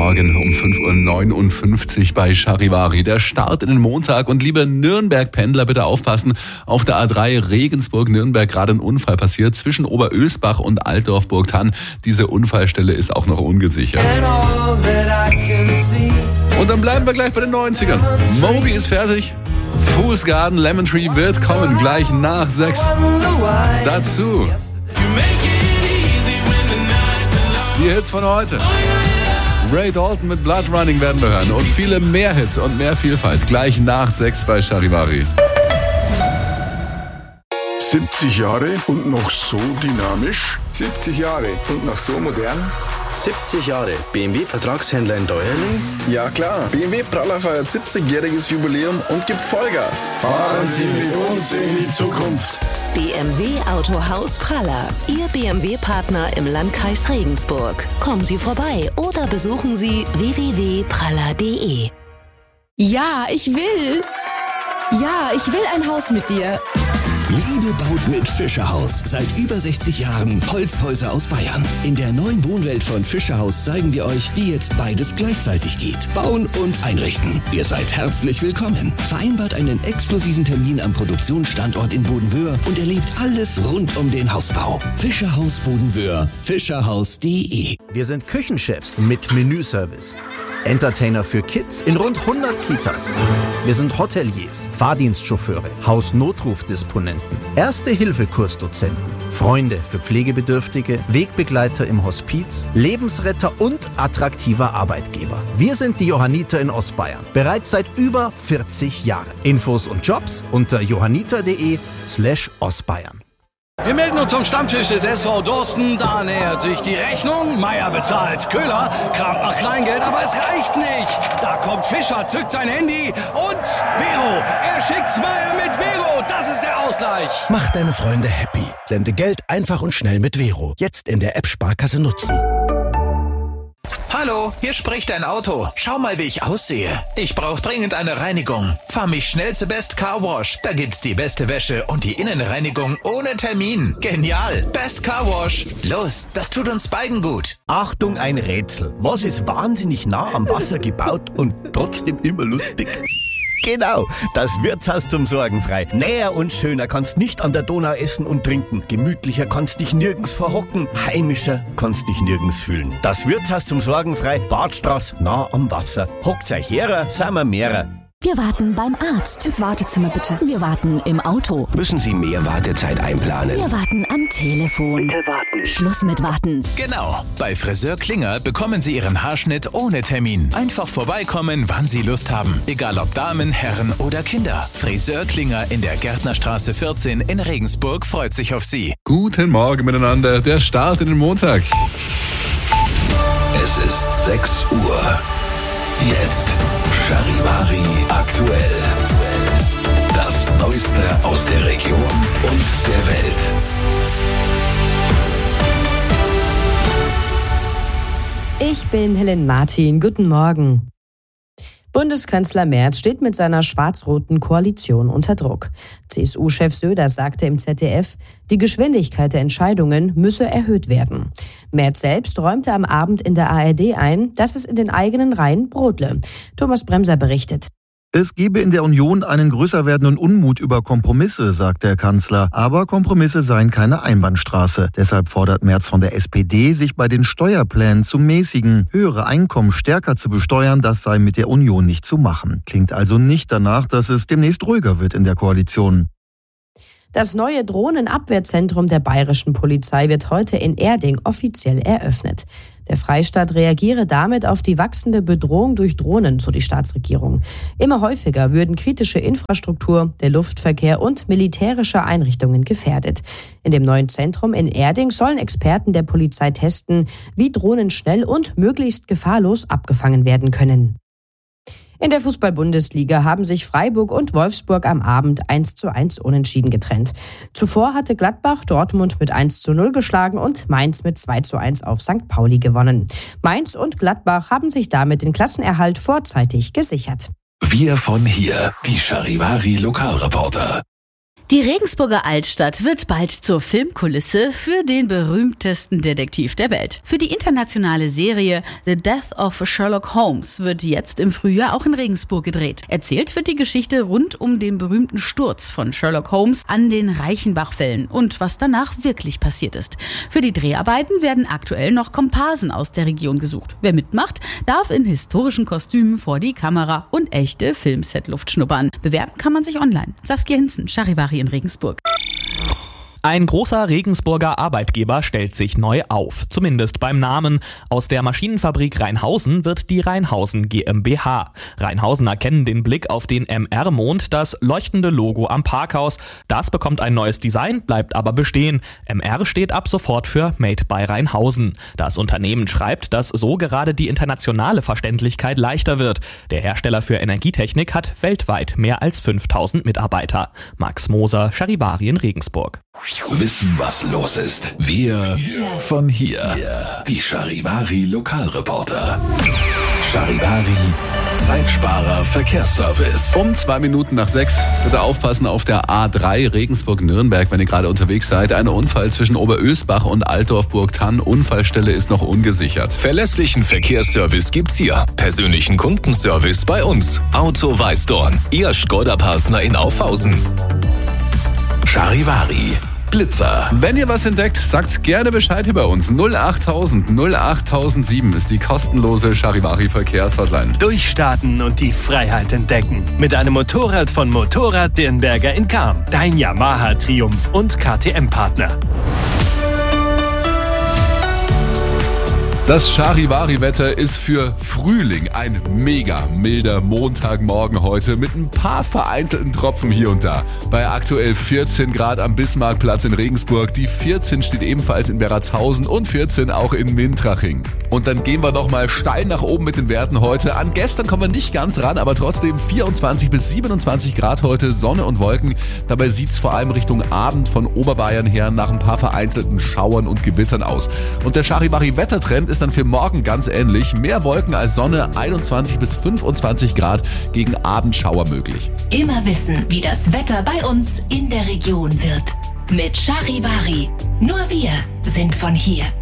Morgen um 5.59 Uhr bei Charivari. Der Start in den Montag. Und liebe Nürnberg-Pendler, bitte aufpassen. Auf der A3 Regensburg-Nürnberg gerade ein Unfall passiert zwischen Oberölsbach und Altdorf-Burgthann. Diese Unfallstelle ist auch noch ungesichert. Und dann bleiben wir gleich bei den 90ern. Moby ist fertig. Fool's Garden, Lemon Tree wird kommen, gleich nach 6. Dazu die Hits von heute. Ray Dalton mit Blood Running werden wir hören und viele mehr Hits und mehr Vielfalt gleich nach 6 bei Charivari. 70 Jahre und noch so dynamisch. 70 Jahre und noch so modern. 70 Jahre BMW Vertragshändler in Deuerling? Ja klar, BMW Praller feiert 70-jähriges Jubiläum und gibt Vollgas. Fahren Sie mit uns in die Zukunft. BMW Autohaus Praller, Ihr BMW-Partner im Landkreis Regensburg. Kommen Sie vorbei oder besuchen Sie www.praller.de. Ja, ich will ein Haus mit dir. Liebe baut mit Fischerhaus. Seit über 60 Jahren Holzhäuser aus Bayern. In der neuen Wohnwelt von Fischerhaus zeigen wir euch, wie jetzt beides gleichzeitig geht. Bauen und einrichten. Ihr seid herzlich willkommen. Vereinbart einen exklusiven Termin am Produktionsstandort in Bodenwöhr und erlebt alles rund um den Hausbau. Fischerhaus Bodenwöhr. Fischerhaus.de. Wir sind Küchenchefs mit Menüservice. Entertainer für Kids in rund 100 Kitas. Wir sind Hoteliers, Fahrdienstchauffeure, Hausnotrufdisponenten, Erste-Hilfe-Kursdozenten, Freunde für Pflegebedürftige, Wegbegleiter im Hospiz, Lebensretter und attraktiver Arbeitgeber. Wir sind die Johanniter in Ostbayern, bereits seit über 40 Jahren. Infos und Jobs unter johanniter.de/Ostbayern. Wir melden uns zum Stammtisch des SV Dorsten. Da nähert sich die Rechnung. Meier bezahlt. Köhler kramt nach Kleingeld, aber es reicht nicht. Da kommt Fischer, zückt sein Handy und Vero. Er schickt's Meier mit Vero. Das ist der Ausgleich. Mach deine Freunde happy. Sende Geld einfach und schnell mit Vero. Jetzt in der App Sparkasse nutzen. Hallo, hier spricht dein Auto. Schau mal, wie ich aussehe. Ich brauche dringend eine Reinigung. Fahr mich schnell zu Best Car Wash. Da gibt's die beste Wäsche und die Innenreinigung ohne Termin. Genial. Best Car Wash. Los, das tut uns beiden gut. Achtung, ein Rätsel. Was ist wahnsinnig nah am Wasser gebaut und trotzdem immer lustig? Genau, das Wirtshaus zum Sorgenfrei. Näher und schöner kannst nicht an der Donau essen und trinken. Gemütlicher kannst dich nirgends verhocken. Heimischer kannst dich nirgends fühlen. Das Wirtshaus zum Sorgenfrei, Badstraße, nah am Wasser. Hockt euch herer, sind wir mehrer. Wir warten beim Arzt. Ins Wartezimmer bitte. Wir warten im Auto. Müssen Sie mehr Wartezeit einplanen? Wir warten am Telefon. Bitte warten. Schluss mit Warten. Genau. Bei Friseur Klinger bekommen Sie Ihren Haarschnitt ohne Termin. Einfach vorbeikommen, wann Sie Lust haben. Egal ob Damen, Herren oder Kinder. Friseur Klinger in der Gärtnerstraße 14 in Regensburg freut sich auf Sie. Guten Morgen miteinander. Der Start in den Montag. Es ist 6 Uhr. Jetzt Charivari aktuell. Das Neueste aus der Region und der Welt. Ich bin Helen Martin. Guten Morgen. Bundeskanzler Merz steht mit seiner schwarz-roten Koalition unter Druck. CSU-Chef Söder sagte im ZDF, die Geschwindigkeit der Entscheidungen müsse erhöht werden. Merz selbst räumte am Abend in der ARD ein, dass es in den eigenen Reihen brodle. Thomas Bremser berichtet. Es gebe in der Union einen größer werdenden Unmut über Kompromisse, sagt der Kanzler. Aber Kompromisse seien keine Einbahnstraße. Deshalb fordert Merz von der SPD, sich bei den Steuerplänen zu mäßigen. Höhere Einkommen stärker zu besteuern, das sei mit der Union nicht zu machen. Klingt also nicht danach, dass es demnächst ruhiger wird in der Koalition. Das neue Drohnenabwehrzentrum der bayerischen Polizei wird heute in Erding offiziell eröffnet. Der Freistaat reagiere damit auf die wachsende Bedrohung durch Drohnen, so die Staatsregierung. Immer häufiger würden kritische Infrastruktur, der Luftverkehr und militärische Einrichtungen gefährdet. In dem neuen Zentrum in Erding sollen Experten der Polizei testen, wie Drohnen schnell und möglichst gefahrlos abgefangen werden können. In der Fußball-Bundesliga haben sich Freiburg und Wolfsburg am Abend 1:1 unentschieden getrennt. Zuvor hatte Gladbach Dortmund mit 1:0 geschlagen und Mainz mit 2:1 auf St. Pauli gewonnen. Mainz und Gladbach haben sich damit den Klassenerhalt vorzeitig gesichert. Wir von hier, die Charivari Lokalreporter. Die Regensburger Altstadt wird bald zur Filmkulisse für den berühmtesten Detektiv der Welt. Für die internationale Serie The Death of Sherlock Holmes wird jetzt im Frühjahr auch in Regensburg gedreht. Erzählt wird die Geschichte rund um den berühmten Sturz von Sherlock Holmes an den Reichenbachfällen und was danach wirklich passiert ist. Für die Dreharbeiten werden aktuell noch Komparsen aus der Region gesucht. Wer mitmacht, darf in historischen Kostümen vor die Kamera und echte Filmsetluft schnuppern. Bewerben kann man sich online. Saskia Hinzen, Charivari in Regensburg. Ein großer Regensburger Arbeitgeber stellt sich neu auf, zumindest beim Namen. Aus der Maschinenfabrik Rheinhausen wird die Rheinhausen GmbH. Rheinhausener kennen den Blick auf den MR-Mond, das leuchtende Logo am Parkhaus. Das bekommt ein neues Design, bleibt aber bestehen. MR steht ab sofort für Made by Rheinhausen. Das Unternehmen schreibt, dass so gerade die internationale Verständlichkeit leichter wird. Der Hersteller für Energietechnik hat weltweit mehr als 5000 Mitarbeiter. Max Moser, Charivari in Regensburg. Wissen, was los ist. Wir von hier. Die Charivari Lokalreporter. Charivari Zeitsparer Verkehrsservice. Um 2 Minuten nach 6. Bitte aufpassen auf der A3 Regensburg-Nürnberg, wenn ihr gerade unterwegs seid. Ein Unfall zwischen Oberösbach und Altdorf-Burgthann. Unfallstelle ist noch ungesichert. Verlässlichen Verkehrsservice gibt's hier. Persönlichen Kundenservice bei uns. Auto Weißdorn. Ihr Skoda-Partner in Aufhausen. Charivari Blitzer. Wenn ihr was entdeckt, sagt gerne Bescheid hier bei uns. 08000 08007 ist die kostenlose Charivari Verkehrshotline. Durchstarten und die Freiheit entdecken. Mit einem Motorrad von Motorrad Dirnberger in Cham. Dein Yamaha Triumph und KTM-Partner. Das Charivari-Wetter ist für Frühling ein mega milder Montagmorgen heute mit ein paar vereinzelten Tropfen hier und da. Bei aktuell 14 Grad am Bismarckplatz in Regensburg, die 14 steht ebenfalls in Beratshausen und 14 auch in Mintraching. Und dann gehen wir nochmal steil nach oben mit den Werten heute. An gestern kommen wir nicht ganz ran, aber trotzdem 24 bis 27 Grad heute, Sonne und Wolken. Dabei sieht es vor allem Richtung Abend von Oberbayern her nach ein paar vereinzelten Schauern und Gewittern aus. Und der Charivari-Wettertrend ist dann für morgen ganz ähnlich. Mehr Wolken als Sonne, 21 bis 25 Grad, gegen Abendschauer möglich. Immer wissen, wie das Wetter bei uns in der Region wird. Mit Charivari. Nur wir sind von hier.